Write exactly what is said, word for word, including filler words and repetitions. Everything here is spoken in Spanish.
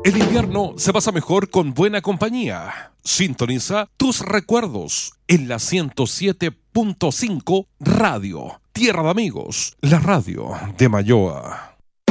El invierno se pasa mejor con buena compañía. Sintoniza tus recuerdos en la ciento siete punto cinco Radio. Tierra de Amigos, la radio de Mayoa.